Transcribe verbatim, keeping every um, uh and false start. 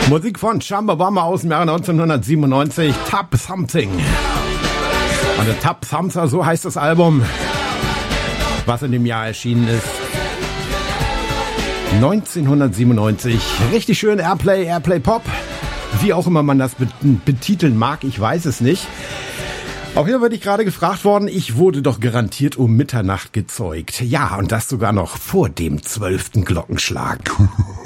Musik von Chumbawamba aus dem Jahre neunzehnhundertsiebenundneunzig, Tap Something. Also Tap Samsa, so heißt das Album, was in dem Jahr erschienen ist. neunzehnhundertsiebenundneunzig. Richtig schön Airplay, Airplay Pop. Wie auch immer man das betiteln mag, ich weiß es nicht. Auch hier wurde ich gerade gefragt worden, ich wurde doch garantiert um Mitternacht gezeugt. Ja, und das sogar noch vor dem zwölften Glockenschlag.